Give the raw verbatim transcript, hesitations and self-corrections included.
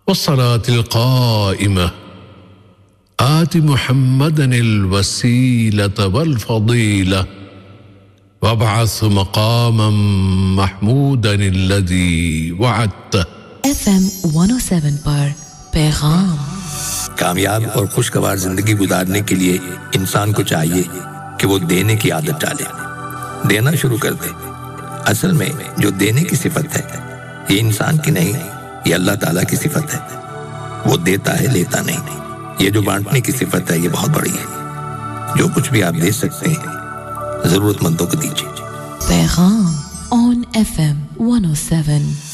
वस्सलातिल क़ाइमा आति मुहम्मदनिल वसीलता वल फ़दीला वबअस मक़ामम महमूदनिल्लज़ी वअदता। FM one oh seven पर पैगाम। कामयाब और खुशगवार जिंदगी गुजारने के लिए इंसान को चाहिए कि वो देने की आदत डाले, देना शुरू कर दे। असल में जो देने की सिफत है ये इंसान की नहीं, ये अल्लाह ताला की सिफत है। वो देता है, लेता नहीं। ये जो बांटने की सिफत है ये बहुत बड़ी है। जो कुछ भी आप दे सकते हैं जरूरतमंदों को दीजिए। पैगाम on FM one oh seven।